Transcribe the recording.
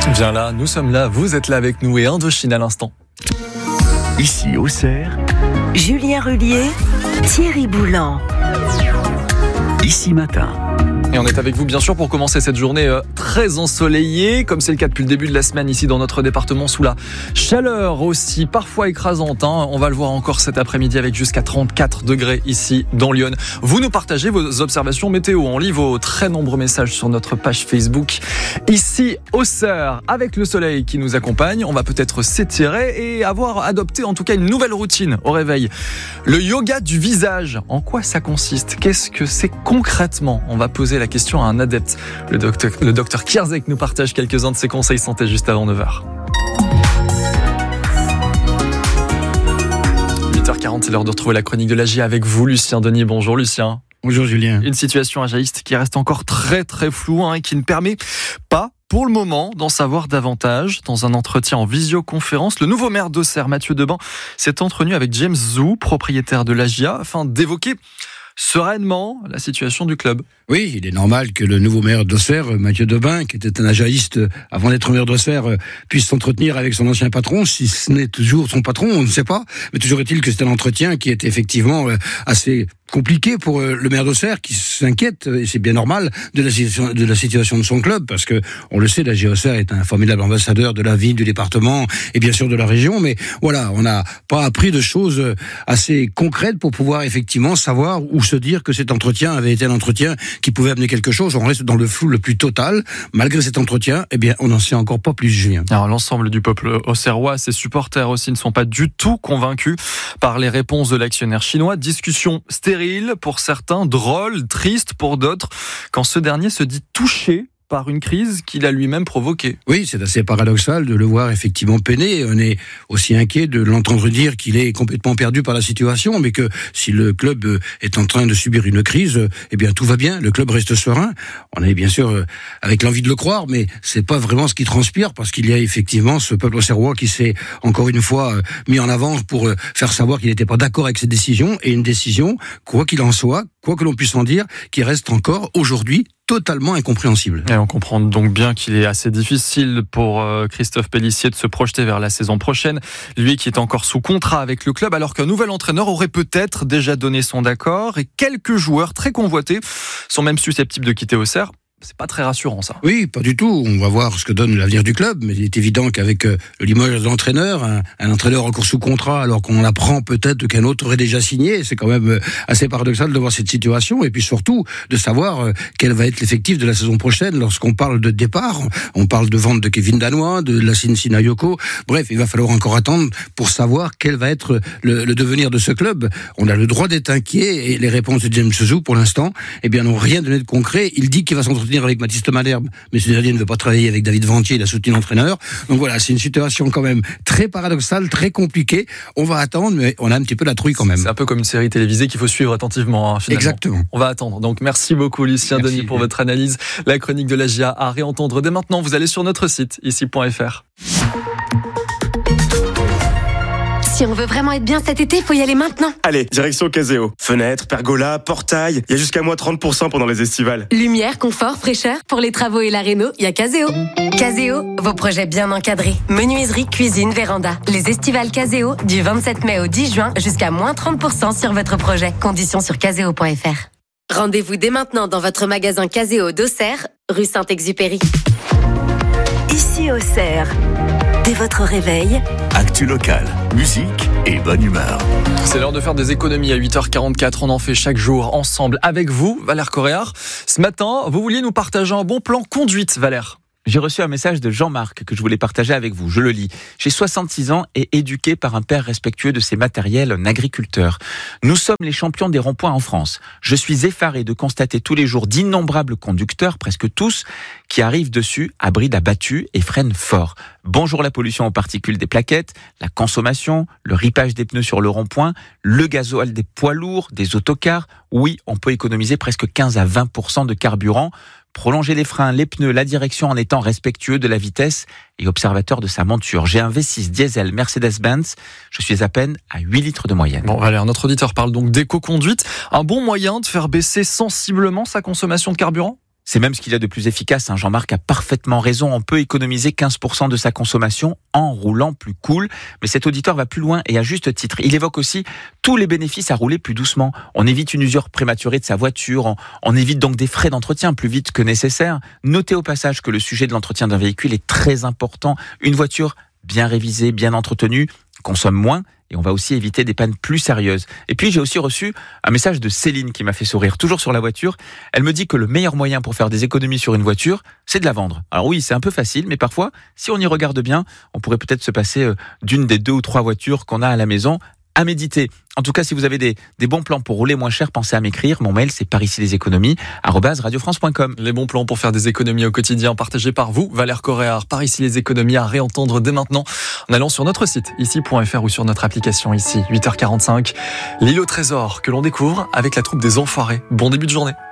Bien là, nous sommes là, vous êtes là avec nous et Indochine à l'instant. Ici Auxerre, Julien Rullier, Thierry Boulan. Ici Matin. Et on est avec vous bien sûr pour commencer cette journée très ensoleillée, comme c'est le cas depuis le début de la semaine ici dans notre département, sous la chaleur aussi parfois écrasante. On va le voir encore cet après-midi avec jusqu'à 34 degrés ici dans Lyon. Vous nous partagez vos observations météo. On lit vos très nombreux messages sur notre page Facebook. Ici Auxerre, avec le soleil qui nous accompagne, on va peut-être s'étirer et avoir adopté en tout cas une nouvelle routine au réveil. Le yoga du visage, en quoi ça consiste? Qu'est-ce que c'est concrètement? On va poser la question à un adepte. Le docteur Kierzek nous partage quelques-uns de ses conseils santé juste avant 9h. 8h40, c'est l'heure de retrouver la chronique de l'AG avec vous, Lucien Denis. Bonjour Lucien. Bonjour Julien. Une situation ageïste qui reste encore très très floue et qui ne permet pas pour le moment d'en savoir davantage. Dans un entretien en visioconférence, le nouveau maire d'Auxerre, Mathieu Debain, s'est entretenu avec James Zou, propriétaire de l'AGIA, afin d'évoquer sereinement la situation du club. Oui, il est normal que le nouveau maire d'Auxerre, Mathieu Debain, qui était un ajaïste avant d'être maire d'Auxerre, puisse s'entretenir avec son ancien patron, si ce n'est toujours son patron, on ne sait pas. Mais toujours est-il que c'est un entretien qui est effectivement assez compliqué pour le maire d'Auxerre, qui s'inquiète, et c'est bien normal, de la situation de son club, parce que, on le sait, l'AGIA Auxerre est un formidable ambassadeur de la ville, du département, et bien sûr de la région, mais voilà, on n'a pas appris de choses assez concrètes pour pouvoir effectivement savoir ou se dire que cet entretien avait été un entretien qui pouvait amener quelque chose. On reste dans le flou le plus total. Malgré cet entretien, eh bien, on n'en sait encore pas plus, Julien. Alors, l'ensemble du peuple auxerrois, ses supporters aussi, ne sont pas du tout convaincus par les réponses de l'actionnaire chinois. Discussion stérile pour certains, drôle, triste pour d'autres, quand ce dernier se dit touché par une crise qu'il a lui-même provoquée. Oui, c'est assez paradoxal de le voir effectivement peiner. On est aussi inquiet de l'entendre dire qu'il est complètement perdu par la situation, mais que si le club est en train de subir une crise, eh bien tout va bien, le club reste serein. On est bien sûr avec l'envie de le croire, mais c'est pas vraiment ce qui transpire, parce qu'il y a effectivement ce peuple auxerrois qui s'est encore une fois mis en avant pour faire savoir qu'il n'était pas d'accord avec cette décision, et une décision, quoi qu'il en soit, quoi que l'on puisse en dire, qui reste encore aujourd'hui totalement incompréhensible. Et on comprend donc bien qu'il est assez difficile pour Christophe Pélissier de se projeter vers la saison prochaine. Lui qui est encore sous contrat avec le club, alors qu'un nouvel entraîneur aurait peut-être déjà donné son accord, et quelques joueurs très convoités sont même susceptibles de quitter Auxerre. C'est pas très rassurant, ça. Oui, pas du tout. On va voir ce que donne l'avenir du club, mais il est évident qu'avec le limoges de l'entraîneur, un entraîneur encore sous contrat, alors qu'on apprend peut-être qu'un autre aurait déjà signé, c'est quand même assez paradoxal de voir cette situation, et puis surtout de savoir quel va être l'effectif de la saison prochaine. Lorsqu'on parle de départ, on parle de vente de Kevin Danois, de Lassine Sinayoko. Bref, il va falloir encore attendre pour savoir quel va être le devenir de ce club. On a le droit d'être inquiet, et les réponses de James Zou, pour l'instant, eh bien, n'ont rien donné de concret. Il dit qu'il va s'entretenir avec Baptiste Malherbe, mais ce dernier ne veut pas travailler avec David Ventier, il a soutenu l'entraîneur. Donc voilà, c'est une situation quand même très paradoxale, très compliquée. On va attendre, mais on a un petit peu la trouille quand même. C'est un peu comme une série télévisée qu'il faut suivre attentivement, finalement. Exactement. On va attendre. Donc merci beaucoup Lucien Denis pour votre analyse. La chronique de l'AGIA à réentendre dès maintenant. Vous allez sur notre site, ici.fr. Si on veut vraiment être bien cet été, il faut y aller maintenant. Allez, direction Caseo. Fenêtres, pergola, portail, il y a jusqu'à moins 30% pendant les estivales. Lumière, confort, fraîcheur, pour les travaux et la réno, il y a Caseo. Caseo, vos projets bien encadrés. Menuiserie, cuisine, véranda. Les estivales Caseo, du 27 mai au 10 juin, jusqu'à moins 30% sur votre projet. Conditions sur caseo.fr. Rendez-vous dès maintenant dans votre magasin Caseo d'Auxerre, rue Saint-Exupéry. Ici Auxerre. Dès votre réveil, Actu locale, musique et bonne humeur. C'est l'heure de faire des économies à 8h44. On en fait chaque jour ensemble avec vous, Valère Coréard. Ce matin, vous vouliez nous partager un bon plan conduite, Valère. J'ai reçu un message de Jean-Marc que je voulais partager avec vous. Je le lis. J'ai 66 ans et éduqué par un père respectueux de ses matériels, un agriculteur. Nous sommes les champions des ronds-points en France. Je suis effaré de constater tous les jours d'innombrables conducteurs, presque tous, qui arrivent dessus à bride abattue et freinent fort. Bonjour la pollution aux particules des plaquettes, la consommation, le ripage des pneus sur le rond-point, le gasoil des poids lourds, des autocars. Oui, on peut économiser presque 15 à 20% de carburant. Prolonger les freins, les pneus, la direction en étant respectueux de la vitesse et observateur de sa monture. J'ai un V6 diesel Mercedes-Benz. Je suis à peine à 8 litres de moyenne. Bon, Valère, notre auditeur parle donc d'éco-conduite. Un bon moyen de faire baisser sensiblement sa consommation de carburant ? C'est même ce qu'il y a de plus efficace. Jean-Marc a parfaitement raison. On peut économiser 15% de sa consommation en roulant plus cool. Mais cet auditeur va plus loin et à juste titre. Il évoque aussi tous les bénéfices à rouler plus doucement. On évite une usure prématurée de sa voiture. On évite donc des frais d'entretien plus vite que nécessaire. Notez au passage que le sujet de l'entretien d'un véhicule est très important. Une voiture bien révisée, bien entretenue, consomme moins. Et on va aussi éviter des pannes plus sérieuses. Et puis j'ai aussi reçu un message de Céline qui m'a fait sourire, toujours sur la voiture. Elle me dit que le meilleur moyen pour faire des économies sur une voiture, c'est de la vendre. Alors oui, c'est un peu facile, mais parfois, si on y regarde bien, on pourrait peut-être se passer d'une des 2 ou 3 voitures qu'on a à la maison. À méditer. En tout cas, si vous avez des bons plans pour rouler moins cher, pensez à m'écrire. Mon mail, c'est parici-les-économies@radiofrance.com. Les bons plans pour faire des économies au quotidien partagés par vous, Valère Coréard. Par ici les économies à réentendre dès maintenant en allant sur notre site ici.fr ou sur notre application ici. 8h45. L'île au trésor que l'on découvre avec la troupe des Enfoirés. Bon début de journée.